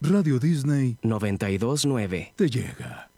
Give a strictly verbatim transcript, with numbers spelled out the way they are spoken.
Radio Disney noventa y dos nueve. te llega.